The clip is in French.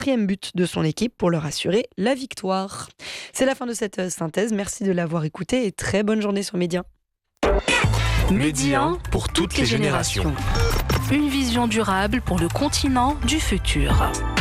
4e but de son équipe pour leur assurer la victoire. C'est la fin de cette synthèse. Merci de l'avoir écouté et très bonne journée sur Média. Média pour toutes les générations. Une vision durable pour le continent du futur.